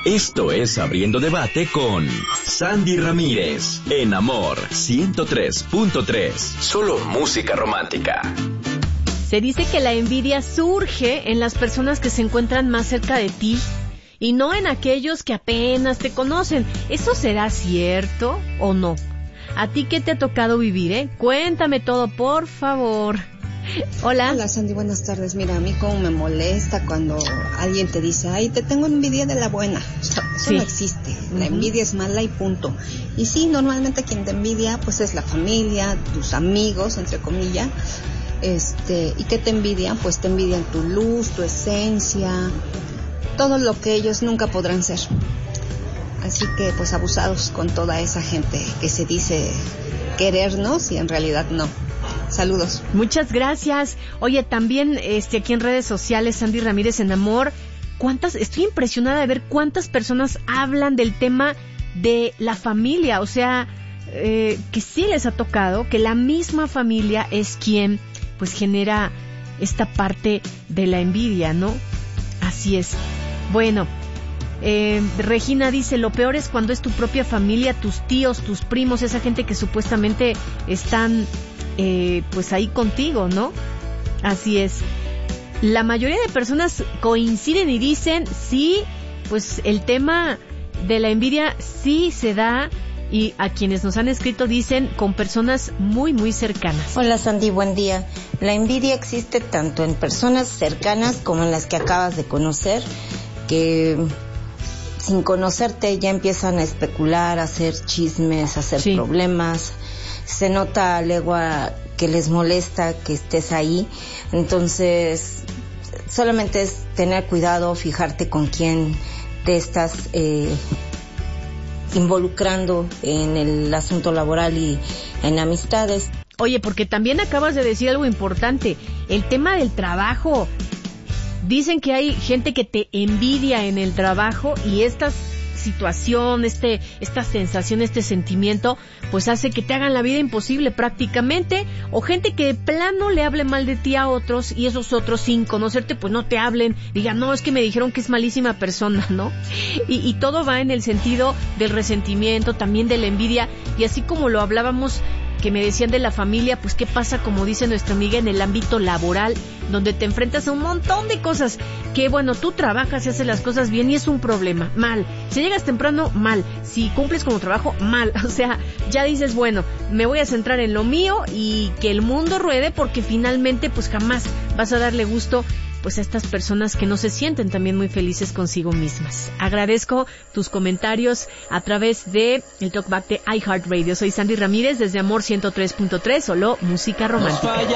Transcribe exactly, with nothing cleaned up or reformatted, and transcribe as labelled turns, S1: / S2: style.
S1: Esto es Abriendo Debate con Sandy Ramírez, en Amor ciento tres punto tres. Solo música romántica.
S2: Se dice que la envidia surge en las personas que se encuentran más cerca de ti y no en aquellos que apenas te conocen. ¿Eso será cierto o no? ¿A ti qué te ha tocado vivir, eh? Cuéntame todo, por favor. Hola.
S3: Hola, Sandy, buenas tardes. Mira, a mí como me molesta cuando alguien te dice, ay, te tengo envidia de la buena. Eso sí. No existe. La envidia es mala y punto. Y sí, normalmente quien te envidia, pues es la familia, tus amigos, entre comillas. Este, ¿y qué te envidian? Pues te envidian tu luz, tu esencia, todo lo que ellos nunca podrán ser. Así que, pues, abusados con toda esa gente que se dice querernos y en realidad no. Saludos.
S2: Muchas gracias. Oye, también este aquí en redes sociales, Sandy Ramírez en Amor, ¿cuántas? Estoy impresionada de ver cuántas personas hablan del tema de la familia, o sea, eh, que sí les ha tocado, que la misma familia es quien, pues, genera esta parte de la envidia, ¿no? Así es. Bueno, eh, Regina dice, lo peor es cuando es tu propia familia, tus tíos, tus primos, esa gente que supuestamente están... Eh, pues ahí contigo, ¿no? Así es. La mayoría de personas coinciden y dicen, sí, pues el tema de la envidia sí se da, y a quienes nos han escrito dicen con personas muy, muy cercanas.
S4: Hola, Sandy, buen día. La envidia existe tanto en personas cercanas como en las que acabas de conocer, que sin conocerte ya empiezan a especular, a hacer chismes, a hacer sí. problemas. Se nota a legua que les molesta que estés ahí, entonces solamente es tener cuidado, fijarte con quién te estás eh, involucrando en el asunto laboral y en amistades.
S2: Oye, porque también acabas de decir algo importante, el tema del trabajo. Dicen que hay gente que te envidia en el trabajo y estas situación, este, esta sensación, este sentimiento, pues hace que te hagan la vida imposible prácticamente, o gente que de plano le hable mal de ti a otros y esos otros sin conocerte pues no te hablen, digan, no, es que me dijeron que es malísima persona, ¿no? Y, y todo va en el sentido del resentimiento, también de la envidia, y así como lo hablábamos, que me decían de la familia, pues qué pasa, como dice nuestra amiga, en el ámbito laboral, donde te enfrentas a un montón de cosas, que bueno, tú trabajas y haces las cosas bien y es un problema, mal, si llegas temprano, mal, si cumples con tu trabajo, mal, o sea, ya dices, bueno, me voy a centrar en lo mío y que el mundo ruede, porque finalmente pues jamás vas a darle gusto pues a estas personas que no se sienten también muy felices consigo mismas. Agradezco tus comentarios a través de el Talkback de iHeartRadio. Soy Sandy Ramírez desde Amor ciento tres punto tres, solo música romántica.